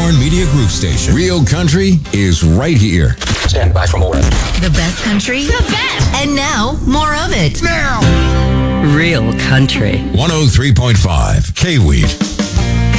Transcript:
Horn Media Group station. Real country is right here. Stand by for more. The best country. The best. And now, more of it. Now! Real country. 103.5 K-Weed.